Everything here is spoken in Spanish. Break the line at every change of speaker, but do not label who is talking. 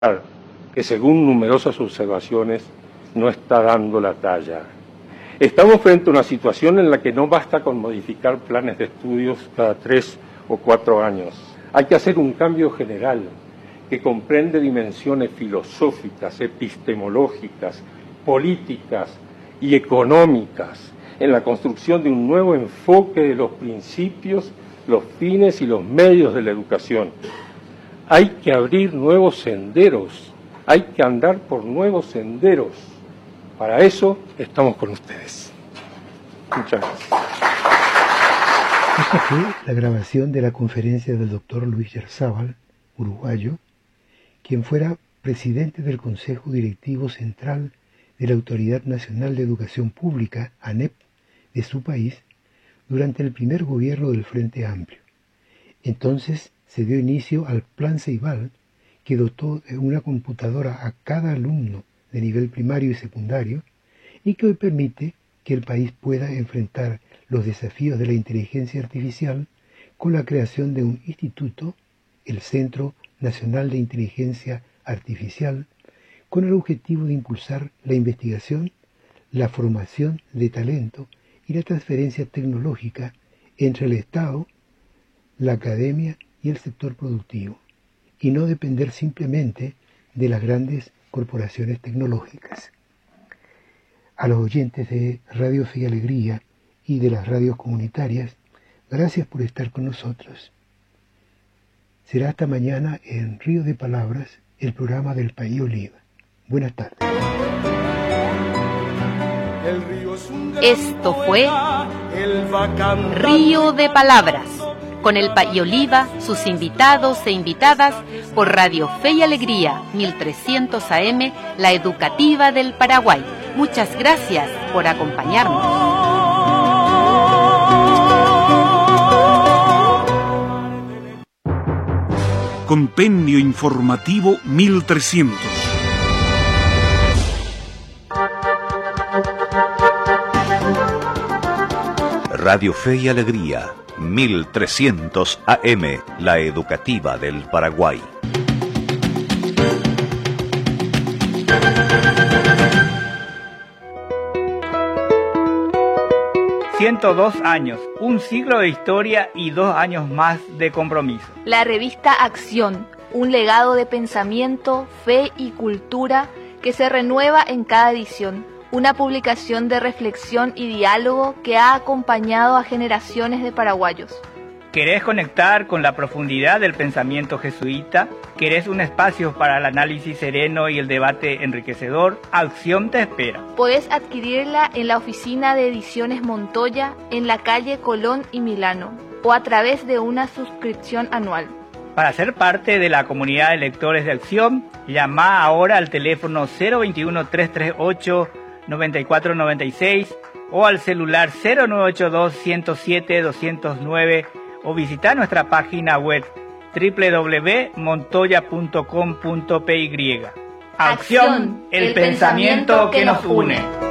que según numerosas observaciones no está dando la talla. Estamos frente a una situación en la que no basta con modificar planes de estudios cada 3 o 4 años. Hay que hacer un cambio general que comprende dimensiones filosóficas, epistemológicas, políticas y económicas en la construcción de un nuevo enfoque de los principios, los fines y los medios de la educación. Hay que abrir nuevos senderos, hay que andar por nuevos senderos. Para eso estamos con ustedes. Muchas gracias.
Esta fue la grabación de la conferencia del doctor Luis Yarzábal, uruguayo, quien fuera presidente del Consejo Directivo Central de la Autoridad Nacional de Educación Pública, ANEP, de su país, durante el primer gobierno del Frente Amplio. Entonces se dio inicio al Plan Ceibal, que dotó de una computadora a cada alumno de nivel primario y secundario, y que hoy permite que el país pueda enfrentar los desafíos de la inteligencia artificial con la creación de un instituto, el Centro Nacional de Inteligencia Artificial, con el objetivo de impulsar la investigación, la formación de talento y la transferencia tecnológica entre el Estado, la academia y el sector productivo, y no depender simplemente de las grandes corporaciones tecnológicas. A los oyentes de Radio Fe y Alegría y de las radios comunitarias, gracias por estar con nosotros. Será hasta mañana en Río de Palabras, el programa del País Oliva. Buenas tardes.
Esto fue Río de Palabras, con el País Oliva, sus invitados e invitadas, por Radio Fe y Alegría, 1300 AM, la educativa del Paraguay. Muchas gracias por acompañarnos.
Compendio Informativo 1300.
Radio Fe y Alegría, 1300 AM, la educativa del Paraguay.
...102 años, un siglo de historia y 2 años más de compromiso.
La revista Acción, un legado de pensamiento, fe y cultura que se renueva en cada edición. Una publicación de reflexión y diálogo que ha acompañado a generaciones de paraguayos.
¿Querés conectar con la profundidad del pensamiento jesuita? ¿Querés un espacio para el análisis sereno y el debate enriquecedor? Acción te espera.
Podés adquirirla en la oficina de Ediciones Montoya, en la calle Colón y Milano, o a través de una suscripción anual.
Para ser parte de la comunidad de lectores de Acción, llama ahora al teléfono 021-338-9496 o al celular 0982-107-209 o visita nuestra página web www.montoya.com.py. Acción, el pensamiento que nos une.